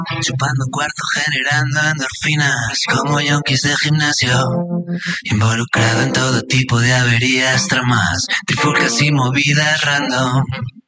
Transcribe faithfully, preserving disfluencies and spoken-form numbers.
Chupando cuarto, generando endorfinas, como yonkis de gimnasio. Involucrado en todo tipo de averías, tramas, trifulcas y movidas random.